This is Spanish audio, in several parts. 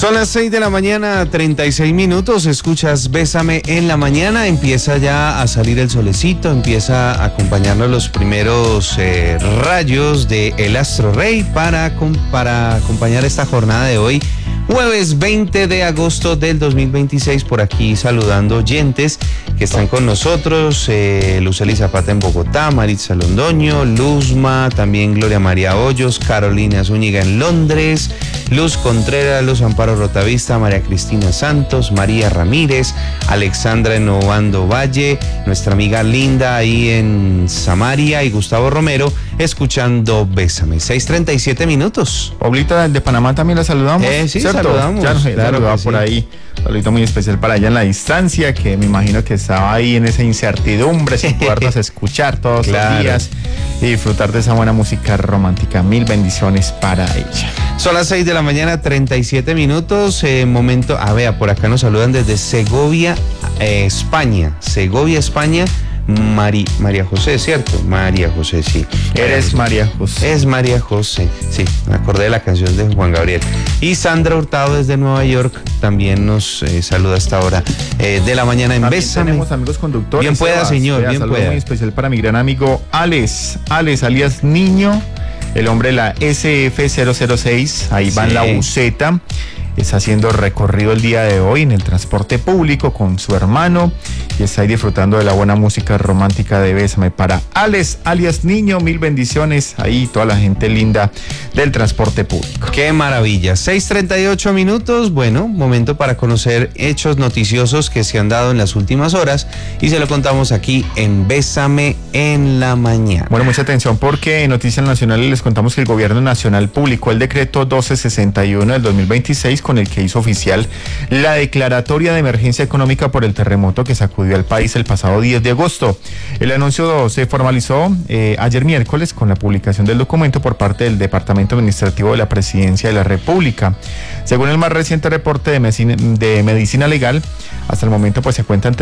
Son las 6 de la mañana, 36 minutos. Escuchas Bésame en la mañana. Empieza ya a salir el solecito, empieza a acompañarnos los primeros rayos de El Astro Rey para acompañar esta jornada de hoy. Jueves 20 de agosto del 2026, por aquí saludando oyentes que están con nosotros, Luceli Zapata en Bogotá, Maritza Londoño, Luzma, también Gloria María Hoyos, Carolina Zúñiga en Londres, Luz Contreras, Luz Amparo Rotavista, María Cristina Santos, María Ramírez, Alexandra en Obando Valle, nuestra amiga Linda ahí en Samaria y Gustavo Romero escuchando Bésame. 6:37 minutos. Oblita de Panamá también la saludamos. Sí, ¿cierto? saludamos. Ya nos claro saludaba por sí. ahí. Un saludito muy especial para ella en la distancia, que me imagino que estaba ahí en esa incertidumbre sin podernos escuchar todos los días y disfrutar de esa buena música romántica. Mil bendiciones para ella. Son las 6 de la mañana, 37 minutos. Momento, vea, por acá nos saludan desde Segovia, España. Segovia, España. María José, ¿cierto? María José, sí. Eres María José. Es María José, sí. Me acordé de la canción de Juan Gabriel. Y Sandra Hurtado desde Nueva York también nos saluda a esta hora de la mañana en También Bésame. tenemos amigos conductores. Bien pueda, señor, bien saludo pueda. muy especial para mi gran amigo Alex alias Niño, el hombre de la SF006, ahí va en la buceta. Está haciendo recorrido el día de hoy en el transporte público con su hermano y está ahí disfrutando de la buena música romántica de Bésame. Para Alex alias Niño, mil bendiciones ahí, toda la gente linda del transporte público. Qué maravilla. 6:38 minutos. Bueno, momento para conocer hechos noticiosos que se han dado en las últimas horas y se lo contamos aquí en Bésame en la mañana. Bueno, mucha atención porque en Noticias Nacionales les contamos que el gobierno nacional publicó el decreto 1261 del 2026 con el que hizo oficial la declaratoria de emergencia económica por el terremoto que sacudió al país el pasado 10 de agosto. El anuncio se formalizó ayer miércoles con la publicación del documento por parte del Departamento Administrativo de la Presidencia de la República. Según el más reciente reporte de Medicina Legal, hasta el momento pues se cuentan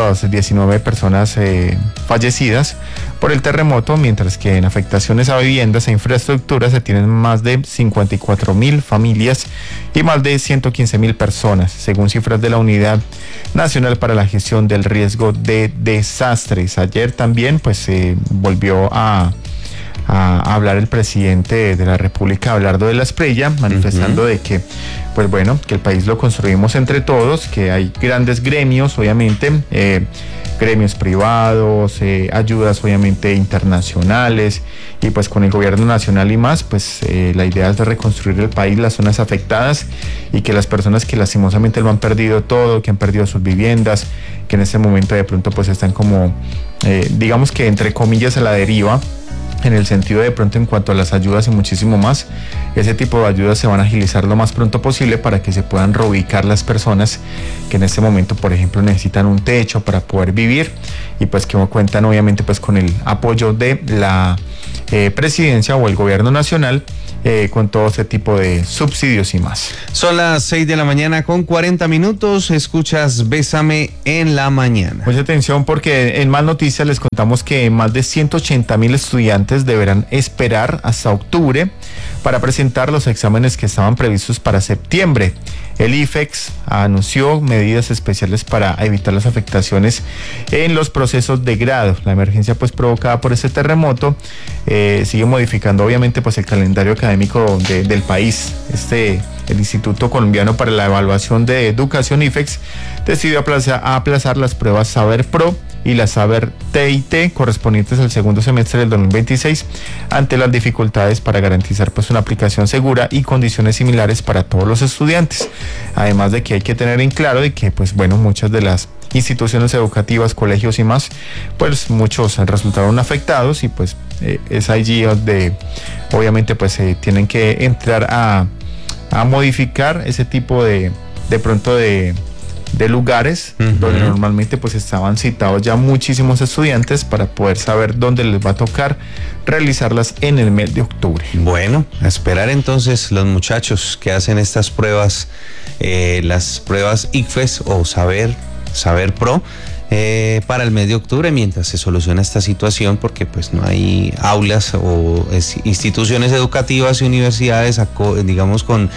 319 personas fallecidas por el terremoto, mientras que en afectaciones a viviendas e infraestructuras se tienen más de 54.000 familias y más de 115.000 personas, según cifras de la Unidad Nacional para la Gestión del Riesgo de Desastres. Ayer también pues se volvió a hablar el presidente de la República, Abelardo de la Espriella, manifestando de que, pues bueno, que el país lo construimos entre todos, que hay grandes gremios, obviamente, gremios privados, ayudas obviamente internacionales, y pues con el gobierno nacional y más, pues la idea es de reconstruir el país, las zonas afectadas, y que las personas que lastimosamente lo han perdido todo, que han perdido sus viviendas, que en este momento de pronto pues están como, digamos que entre comillas a la deriva, en el sentido de pronto en cuanto a las ayudas y muchísimo más, ese tipo de ayudas se van a agilizar lo más pronto posible para que se puedan reubicar las personas que en este momento, por ejemplo, necesitan un techo para poder vivir y pues que cuentan obviamente pues con el apoyo de la presidencia o el gobierno nacional con todo este tipo de subsidios y más. Son las 6 de la mañana con 40 minutos. Escuchas Bésame en la mañana. Mucha atención porque en más noticias les contamos que más de 180.000 estudiantes deberán esperar hasta octubre para presentar los exámenes que estaban previstos para septiembre. El IFEX anunció medidas especiales para evitar las afectaciones en los procesos de grado. La emergencia pues provocada por este terremoto sigue modificando obviamente pues el calendario académico del país. El Instituto Colombiano para la Evaluación de Educación IFEX decidió aplazar las pruebas Saber Pro y la Saber TIT correspondientes al segundo semestre del 2026 ante las dificultades para garantizar pues una aplicación segura y condiciones similares para todos los estudiantes. Además de que hay que tener en claro de que pues bueno, muchas de las instituciones educativas, colegios y más, pues muchos resultaron afectados y pues es allí donde obviamente pues tienen que entrar a modificar ese tipo de pronto de lugares donde normalmente pues estaban citados ya muchísimos estudiantes para poder saber dónde les va a tocar realizarlas en el mes de octubre. Bueno, a esperar entonces los muchachos que hacen estas pruebas, las pruebas ICFES o Saber Pro, para el mes de octubre, mientras se soluciona esta situación, porque pues no hay aulas o instituciones educativas y universidades, digamos, con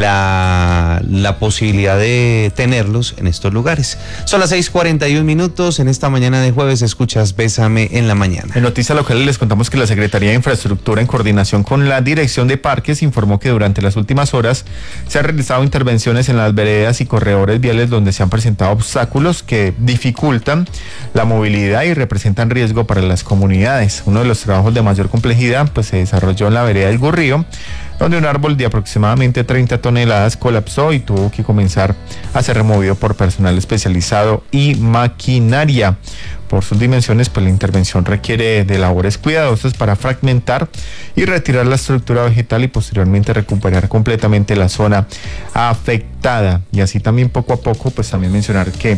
la posibilidad de tenerlos en estos lugares. Son las 6:41 minutos. En esta mañana de jueves escuchas Bésame en la mañana. En noticias locales les contamos que la Secretaría de Infraestructura, en coordinación con la Dirección de Parques, informó que durante las últimas horas se han realizado intervenciones en las veredas y corredores viales donde se han presentado obstáculos que dificultan la movilidad y representan riesgo para las comunidades. Uno de los trabajos de mayor complejidad pues se desarrolló en la vereda del Gurrío, donde un árbol de aproximadamente 30 toneladas colapsó y tuvo que comenzar a ser removido por personal especializado y maquinaria. Por sus dimensiones, pues la intervención requiere de labores cuidadosas para fragmentar y retirar la estructura vegetal y posteriormente recuperar completamente la zona afectada. Y así también poco a poco, pues también mencionar que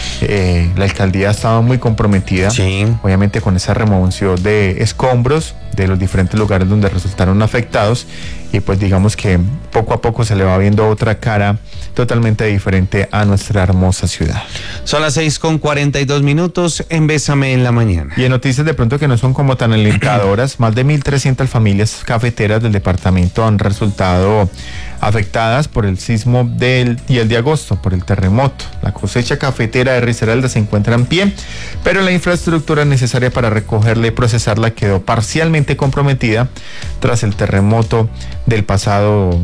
la alcaldía ha estado muy comprometida, sí, obviamente con esa remoción de escombros de los diferentes lugares donde resultaron afectados, y pues digamos que poco a poco se le va viendo otra cara totalmente diferente a nuestra hermosa ciudad. Son las 6:42 minutos en Bésame en la mañana. Y en noticias de pronto que no son como tan alentadoras, más de 1.300 familias cafeteras del departamento han resultado afectadas por el sismo y el de agosto, por el terremoto. La cosecha cafetera de Risaralda se encuentra en pie, pero la infraestructura necesaria para recogerla y procesarla quedó parcialmente comprometida tras el terremoto del pasado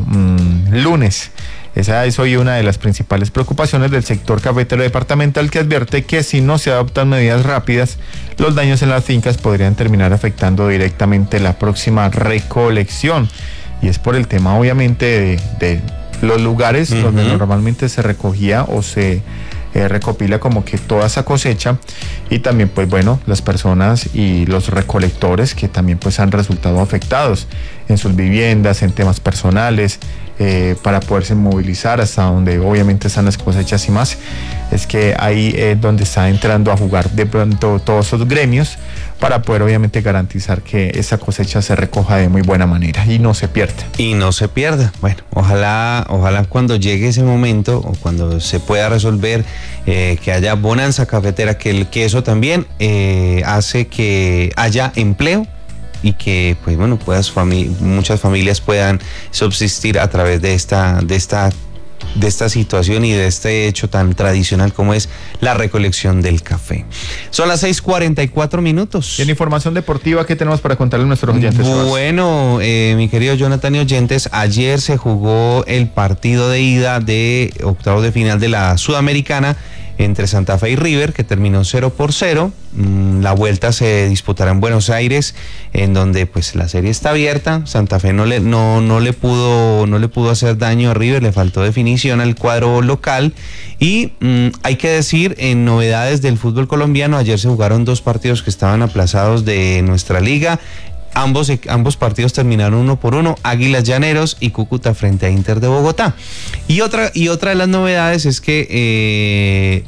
lunes. Esa es hoy una de las principales preocupaciones del sector cafetero departamental, que advierte que si no se adoptan medidas rápidas, los daños en las fincas podrían terminar afectando directamente la próxima recolección. Y es por el tema, obviamente, de los lugares donde normalmente se recogía o se recopila como que toda esa cosecha, y también pues bueno, las personas y los recolectores que también pues han resultado afectados en sus viviendas, en temas personales, para poderse movilizar hasta donde obviamente están las cosechas y más. Es que ahí es donde está entrando a jugar de pronto todos esos gremios para poder obviamente garantizar que esa cosecha se recoja de muy buena manera y no se pierda. Y no se pierda. Bueno, ojalá cuando llegue ese momento o cuando se pueda resolver, que haya bonanza cafetera, que eso también hace que haya empleo y que pues bueno, muchas familias puedan subsistir a través de esta situación y de este hecho tan tradicional como es la recolección del café. Son las 6:44 minutos. Y en información deportiva, ¿qué tenemos para contarle a nuestros oyentes? Bueno, mi querido Jonathan y oyentes, ayer se jugó el partido de ida de octavos de final de la Sudamericana entre Santa Fe y River, que terminó 0-0. La vuelta se disputará en Buenos Aires, en donde pues la serie está abierta. Santa Fe no le pudo hacer daño a River, le faltó definición al cuadro local. Y hay que decir, en novedades del fútbol colombiano, ayer se jugaron dos partidos que estaban aplazados de nuestra liga. Ambos partidos terminaron 1-1, Águilas Llaneros y Cúcuta frente a Inter de Bogotá. Y otra de las novedades es que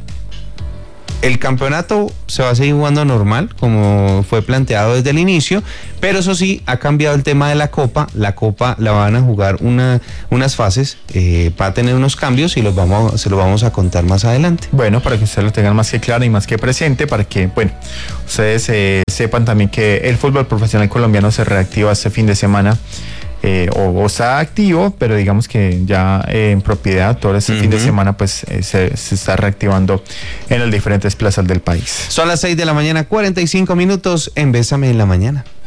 el campeonato se va a seguir jugando normal, como fue planteado desde el inicio, pero eso sí, ha cambiado el tema de la Copa. La Copa la van a jugar unas fases, va a tener unos cambios y se los vamos a contar más adelante. Bueno, para que ustedes lo tengan más que claro y más que presente, para que, bueno, ustedes sepan también que el fútbol profesional colombiano se reactiva este fin de semana. O está activo, pero digamos que ya en propiedad todo este fin de semana pues se está reactivando en las diferentes plazas del país. Son las 6:45 en Bésame en la mañana.